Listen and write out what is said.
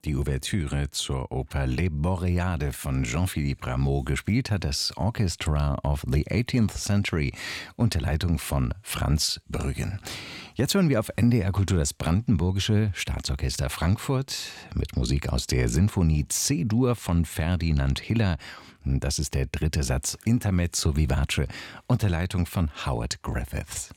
Die Ouvertüre zur Oper Les Boreades von Jean-Philippe Rameau. Gespielt hat das Orchestra of the 18th Century unter Leitung von Franz Brüggen. Jetzt hören wir auf NDR Kultur das Brandenburgische Staatsorchester Frankfurt mit Musik aus der Sinfonie C-Dur von Ferdinand Hiller. Das ist der dritte Satz Intermezzo Vivace unter Leitung von Howard Griffiths.